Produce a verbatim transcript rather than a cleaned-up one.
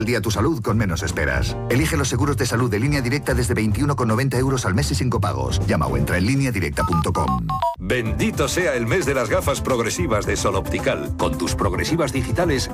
día tu salud con menos esperas. Elige los seguros de salud de Línea Directa desde veintiuno con noventa euros al mes y sin copagos. Llama o entra en línea directa punto com. Bendito sea el mes de las gafas progresivas de Sol Optical. Con tus progresivas digitales